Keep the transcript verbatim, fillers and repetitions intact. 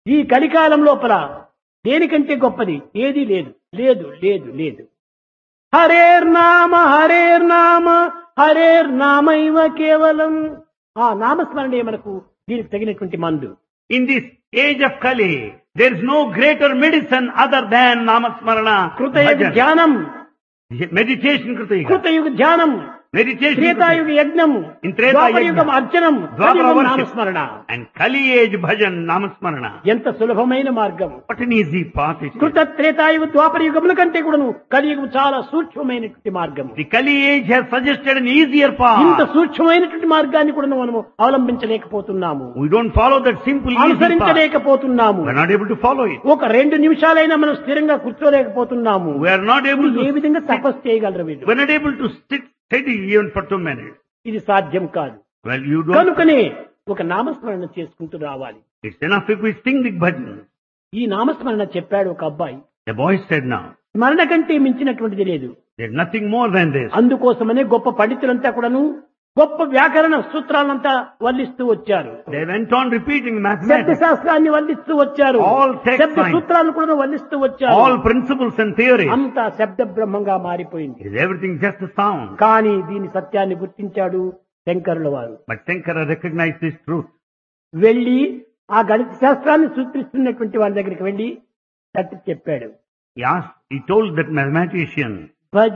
ఈ కలికాలం లోపల దేనికంటే గొప్పది ఏది లేదు లేదు లేదు లేదు. హరేర్ నామ హరేర్ నామ హరేర్ నామైవ కేవలం. ఆ నామస్మరణే మనకు దీనికి తగినటువంటి మందు. In this age of Kali, there is no greater medicine other than Namasmarana. కృతయుగ bhajan. ధ్యానం, Meditation Krutayuga. కృతయుగ ధ్యానం, Meditation త్రేతాయుగ Krutayuga. యజ్ఞం, In Treta ద్వాపరయుగం Yajna. అర్చనం, Dwapara కలియుగం worship. నామస్మరణ. And Kali age bhajan Namasmarana. ఎంత సులభమైన మార్గం. What an easy path it is. కృత త్రేతాయుగ ద్వాపర యుగముల కంటే కూడాను కలియుగం చాలా సూక్ష్మమైనటువంటి మార్గం. The Kali age has suggested an easier ఇంత path. సూక్ష్మమైనటువంటి మార్గాన్ని కూడా మనము అవలంబించలేకపోతున్నాము, We don't follow that simple easy path. అనుసరించలేకపోతున్నాము. We are not able to follow it. ఒక రెండు నిమిషాలైనా మనం స్థిరంగా కూర్చోలేకపోతున్నాము. We are not able A to విధంగా తపస్సు చేయగలరు వీళ్ళు? We are not able to sit steady even for two minutes. ఇది సాధ్యం కాదు. Well, you don't. కనుకనే ఒక నామస్మరణ చేసుకుంటూ రావాలి. It's enough if we sing the bhajan. ఈ నామస్మరణ చెప్పాడు ఒక అబ్బాయి. The boy said now, స్మరణ కంటే మించినటువంటిది లేదు. there's nothing more than this. అందుకోసమనే గొప్ప పండితులంతా కూడాను గొప్ప వ్యాకరణ సూత్రాలంతా వల్లిస్తూ వచ్చారు. They went on repeating శబ్ద mathematics, శాస్త్రాన్ని వల్లిస్తూ వచ్చారు. All text శబ్ద science. సూత్రాలను కూడా వల్లిస్తూ వచ్చారు. all principles and theories. అంతా శబ్ద బ్రహ్మంగా మారిపోయింది. Is everything just a sound? కానీ దీని సత్యాన్ని గుర్తించాడు శంకరుల వారు. But Shankara recognized this truth. వెళ్లి ఆ గణిత శాస్త్రాన్ని సూచిస్తున్నటువంటి వారి దగ్గరికి వెళ్లి తట్టి చెప్పాడు. He asked, he told that mathematician,